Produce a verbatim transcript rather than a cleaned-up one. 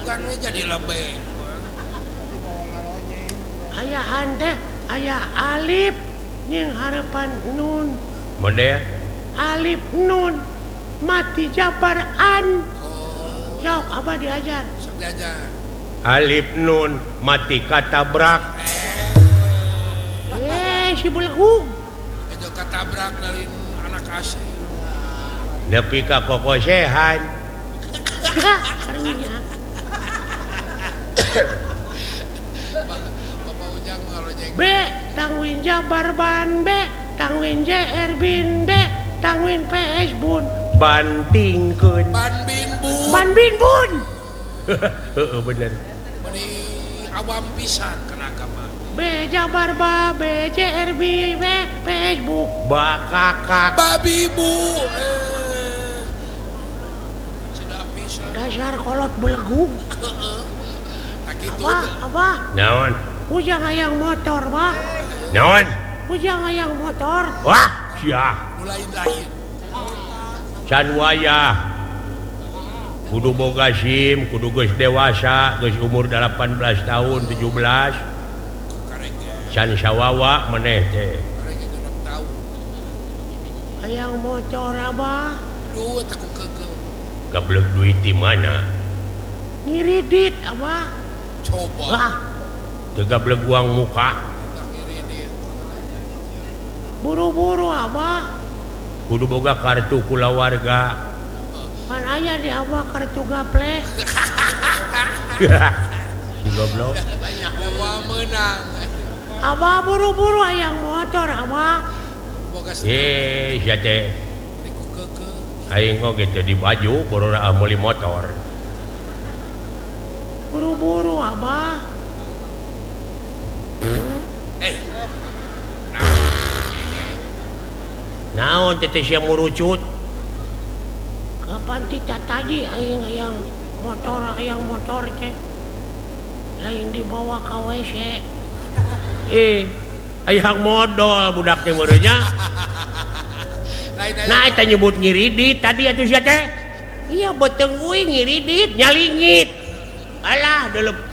bukan we jadi lebih. Aya teh aya alif jeung harapan nun. Mode Alif nun mati jabar an. Sok abah diajar. Sok diajar. alif nun mati katabrak. Eh si belegu. Itu katabrak dari anak asing. Nepi ka kokosehan. Karunya. Bapak Ujang ngalojeng. B tangwin jabar ban B tangwin J R bin B tangwin P S bun Bantingkeun. Ban bin bu. ban bin bun. Heeh bener. Meni awam pisan kana agama. B jabar ba B J R B B P S bu Bakakak. Babi bu. Eh. Sudah pisan. dasar kolot belegu. Tak gitu. Apa apa Naon? ujang hayang motor bah Naon? ujang hayang motor. Wah, sia. Lain-lain. Can wayah. Kudu boga SIM, kudu geus dewasa, geus umur delapan belas tahun, tujuh belas. Karek Can sawawa maneh teh. karek genep tahu. Hayang motor abah Duh takut keke. Gablek duit di mana? ngiridit abah. Coba. Wah Teu gablek uang muka. Tak iri dia. buru-buru abah Kudu boga kartu kulawarga. pan aya di abah kartu gaplek. Si goblok. Wah menang. Abah buru-buru hayang motor abah. Boga Eh, sia teh. Riku keke. Aing oge teu di baju, borona meuli motor. Buru-buru abah. Eh. Naon teh teh sia murucut? Kapan tika tadi aing hayang motor hayang motor teh lain dibawa ke W C. Eh, hayang modal budak teh meureunnya. Lain-lain. Nah, eta nyebut ngiridit tadi atuh sia teh. Iya, beuteung euy ngiridit, nyalingit. Alah, deuleup